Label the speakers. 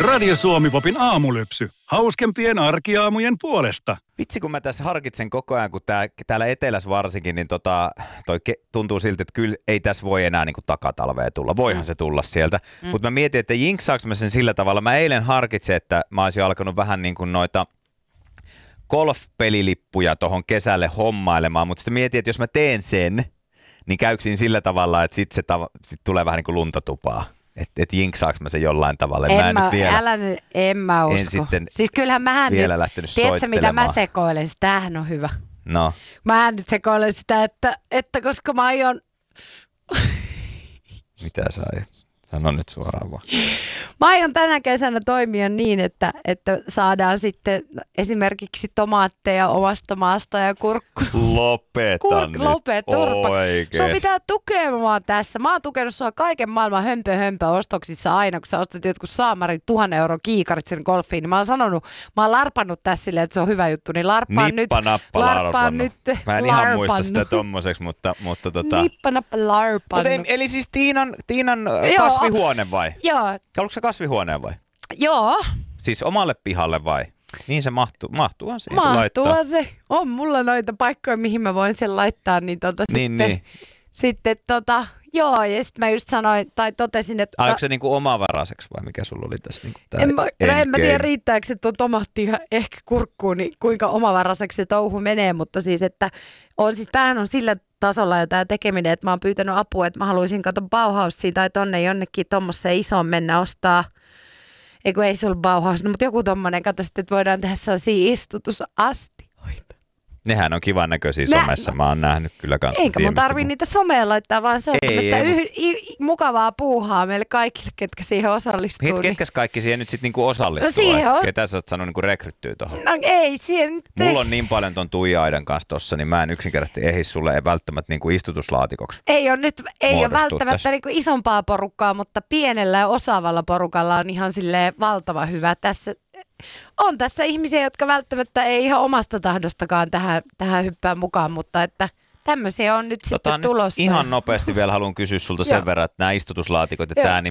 Speaker 1: Radio Suomi-popin aamulypsy. Hauskempien arkiaamujen puolesta.
Speaker 2: Vitsi, kun mä tässä harkitsen koko ajan, kun täällä etelässä varsinkin, niin tuntuu siltä, että kyllä ei tässä voi enää niin kuin takatalvea tulla. Voihan se tulla sieltä. Mutta mä mietin, että jinksaanko mä sen sillä tavalla. Mä eilen harkitsin, että mä olisin alkanut vähän niin kuin noita golf-pelilippuja tohon kesälle hommailemaan. Mutta sitten mietin, että jos mä teen sen, niin käyksin sillä tavalla, että sit tulee vähän niin kuin luntatupaa. Että jinksaanko mä sen jollain tavalla.
Speaker 3: En mä usko. Siis kyllähän mähän
Speaker 2: vielä
Speaker 3: nyt, tiedätkö mitä mä sekoilen, tämähän on hyvä.
Speaker 2: No.
Speaker 3: Mähän nyt sekoilen sitä, että koska mä aion...
Speaker 2: Mitä sä aiot? Sano nyt suoraan vaan.
Speaker 3: Mä aion tänä kesänä toimia niin, että saadaan sitten esimerkiksi tomaatteja omasta maasta ja kurkkua.
Speaker 2: Lopeta
Speaker 3: turpa.
Speaker 2: Oikein.
Speaker 3: Sun pitää tukea mua tässä. Mä oon tukenut sua kaiken maailman hömpö ostoksissa aina, kun sä ostat jotkut saamarin 1 000 € kiikarit sen golfiin. Niin mä oon sanonut, mä oon larpannut tässä silleen, että se on hyvä juttu. Niin larppaan nyt.
Speaker 2: Larpannut. Mä en ihan muista sitä tommoseksi, mutta
Speaker 3: Nippanappa larpannut.
Speaker 2: Eli siis Tiinan kasvihuone vai?
Speaker 3: Joo.
Speaker 2: Haluatko sä kasvihuoneen vai?
Speaker 3: Joo.
Speaker 2: Siis omalle pihalle vai? Niin se mahtuuhan se.
Speaker 3: Mahtuuhan se. On mulla noita paikkoja, mihin mä voin sen laittaa. Sitten joo, ja sitten mä just sanoin, tai totesin, että...
Speaker 2: Onko se niinku omavaraiseksi vai mikä sulla oli tässä? Niinku
Speaker 3: en mä tiedä, riittääkö se tuo tomaatti ja ehkä kurkkuun, niin kuinka omavaraiseksi se touhu menee, mutta siis, että tämähän on sillä tasolla jo tämä tekeminen, että mä oon pyytänyt apua, että mä haluaisin katsoa Bauhausia tai tonne jonnekin tommoseen isoon mennä ostaa. Ei se ollut Bauhaus, mutta joku tommonen, katso sitten, että voidaan tehdä sellaisia istutusastioita.
Speaker 2: Nehän on kivan näköisiä somessa, mä oon nähnyt kyllä kanssa.
Speaker 3: Eikä mun tarvii niitä someen laittaa, vaan se on mukavaa puuhaa meille kaikille, ketkä siihen osallistuu.
Speaker 2: Ketkäs kaikki siihen nyt sitten niinku osallistuu?
Speaker 3: No
Speaker 2: ketä sä oot sanonut niinku rekryttyy tohon?
Speaker 3: No ei siihen.
Speaker 2: Mulla on niin paljon ton Tuija Aidan kanssa tossa, niin mä en yksinkertaisesti ehdi sulle ei välttämättä niinku istutuslaatikoksi.
Speaker 3: Ei ole välttämättä niinku isompaa porukkaa, mutta pienellä ja osaavalla porukalla on ihan silleen valtava hyvä tässä. On tässä ihmisiä, jotka välttämättä ei ihan omasta tahdostakaan tähän hyppää mukaan, mutta että tämmöisiä on nyt sitten tulossa.
Speaker 2: Ihan nopeasti vielä haluan kysyä sulta sen verran, että nämä istutuslaatikot ja tämä, niin